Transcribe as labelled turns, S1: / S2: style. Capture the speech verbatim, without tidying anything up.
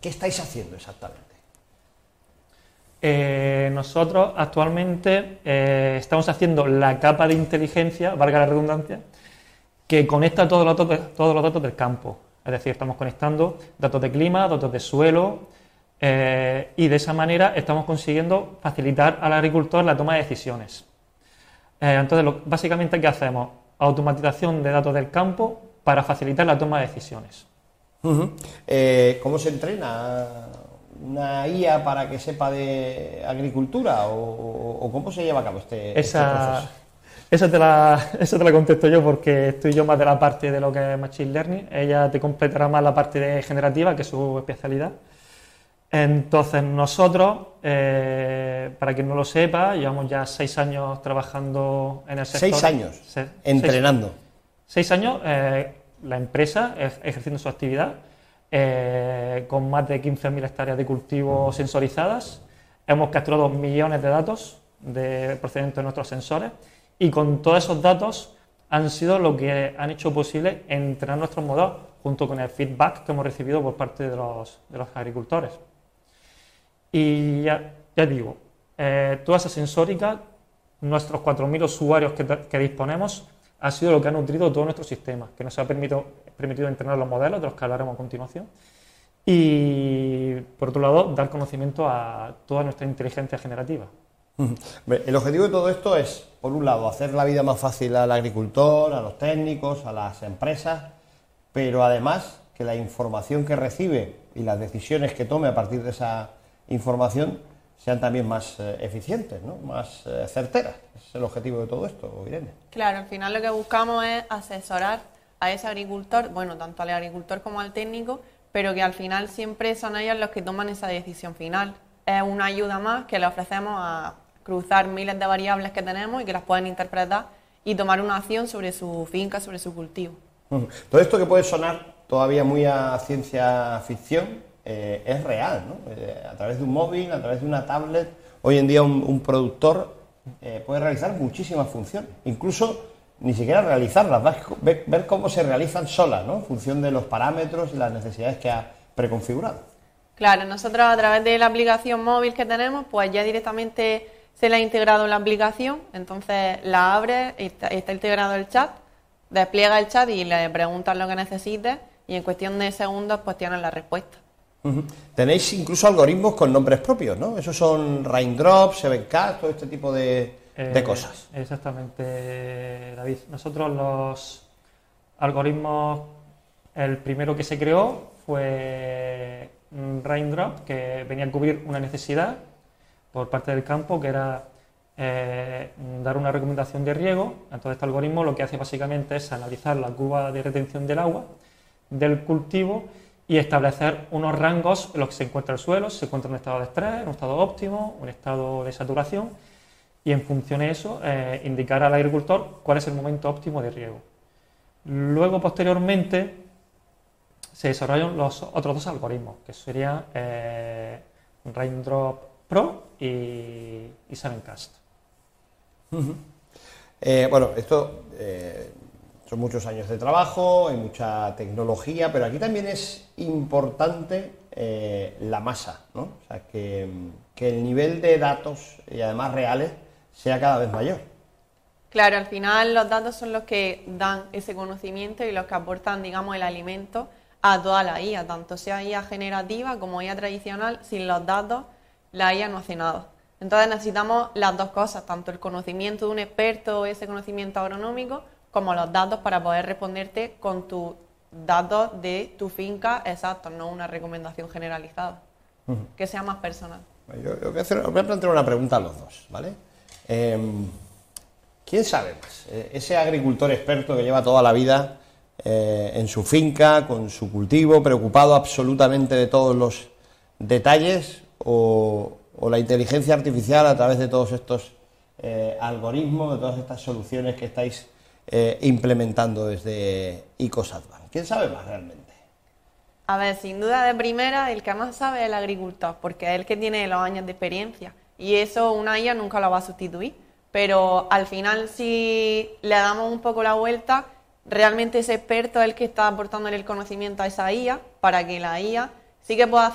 S1: ¿Qué estáis haciendo exactamente?
S2: Eh, nosotros actualmente eh, estamos haciendo la capa de inteligencia, valga la redundancia, que conecta todos los datos, todos los datos del campo. Es decir, estamos conectando datos de clima, datos de suelo, eh, y de esa manera estamos consiguiendo facilitar al agricultor la toma de decisiones. Eh, entonces, lo, básicamente, ¿qué hacemos? Automatización de datos del campo para facilitar la toma de decisiones.
S1: Uh-huh. Eh, ¿Cómo se entrena una I A para que sepa de agricultura? ¿O, o cómo se lleva a cabo este,
S2: Esa,
S1: este proceso?
S2: Esa te, la, esa te la contesto yo, porque estoy yo más de la parte de lo que es Machine Learning. Ella te completará más la parte de generativa, que es su especialidad. Entonces nosotros, eh, para quien no lo sepa, llevamos ya seis años trabajando en el sector.
S1: ¿Seis años?
S2: Se,
S1: entrenando.
S2: Seis, seis años, eh, la empresa ejerciendo su actividad, eh, con más de quince mil hectáreas de cultivo sensorizadas. Hemos capturado millones de datos de, procedentes de nuestros sensores, y con todos esos datos han sido lo que han hecho posible entrenar nuestros modelos, junto con el feedback que hemos recibido por parte de los, de los agricultores. Y ya, ya digo, eh, toda esa sensórica, nuestros cuatro mil usuarios que, que disponemos, ha sido lo que ha nutrido todo nuestro sistema, que nos ha permitido, permitido entrenar los modelos, de los que hablaremos a continuación, y, por otro lado, dar conocimiento a toda nuestra inteligencia generativa.
S1: El objetivo de todo esto es, por un lado, hacer la vida más fácil al agricultor, a los técnicos, a las empresas, pero además que la información que recibe y las decisiones que tome a partir de esa información sean también más eh, eficientes, ¿no? Más eh, certeras. Ese es el objetivo de todo esto, Irene.
S3: Claro, al final lo que buscamos es asesorar a ese agricultor, bueno, tanto al agricultor como al técnico, pero que al final siempre son ellos los que toman esa decisión final. Es una ayuda más que le ofrecemos a cruzar miles de variables que tenemos y que las pueden interpretar y tomar una acción sobre su finca, sobre su cultivo.
S1: Uh-huh. Todo esto, que puede sonar todavía muy a ciencia ficción, eh, es real, ¿no? Eh, a través de un móvil, a través de una tablet, hoy en día un, un productor eh, puede realizar muchísimas funciones, incluso ni siquiera realizarlas, ver, ver cómo se realizan solas, ¿no? En función de los parámetros y las necesidades que ha preconfigurado.
S3: Claro, nosotros a través de la aplicación móvil que tenemos, pues ya directamente se la ha integrado en la aplicación, entonces la abre, está, está integrado el chat, despliega el chat y le preguntas lo que necesites y en cuestión de segundos pues tienes la respuesta.
S1: Uh-huh. Tenéis incluso algoritmos con nombres propios, ¿no? Esos son Raindrop, seven cat, todo este tipo de, eh, de cosas.
S2: Exactamente, David. Nosotros los algoritmos, el primero que se creó fue Raindrop, que venía a cubrir una necesidad por parte del campo, que era eh, dar una recomendación de riego. Entonces este algoritmo lo que hace básicamente es analizar la curva de retención del agua del cultivo y establecer unos rangos en los que se encuentra el suelo, si se encuentra en un estado de estrés, en un estado óptimo, un estado de saturación, y en función de eso eh, indicar al agricultor cuál es el momento óptimo de riego. Luego, posteriormente, se desarrollan los otros dos algoritmos, que serían eh, Raindrop Pro y, y seven cast.
S1: Uh-huh. eh, bueno, esto eh, son muchos años de trabajo, hay mucha tecnología, pero aquí también es importante eh, la masa, ¿no? O sea, que, que el nivel de datos, y además reales, sea cada vez mayor.
S3: Claro, al final los datos son los que dan ese conocimiento y los que aportan, digamos, el alimento a toda la I A, tanto sea I A generativa como I A tradicional. Sin los datos, la I A no hace nada. Entonces necesitamos las dos cosas, tanto el conocimiento de un experto, ese conocimiento agronómico, como los datos para poder responderte con tus datos de tu finca exactos, no una recomendación generalizada, uh-huh. que sea más personal.
S1: Yo, yo voy, a hacer, voy a plantear una pregunta a los dos, ¿vale? Eh, ¿Quién sabe más? Ese agricultor experto que lleva toda la vida eh, en su finca, con su cultivo, preocupado absolutamente de todos los detalles, o, o la inteligencia artificial a través de todos estos eh, algoritmos, de todas estas soluciones que estáis eh, implementando desde ICOSatBank. ¿Quién sabe más realmente?
S3: A ver, sin duda de primera, el que más sabe es el agricultor, porque es el que tiene los años de experiencia, y eso una I A nunca lo va a sustituir. Pero al final, si le damos un poco la vuelta, realmente ese experto es el que está aportándole el conocimiento a esa I A, para que la I A sí que pueda hacer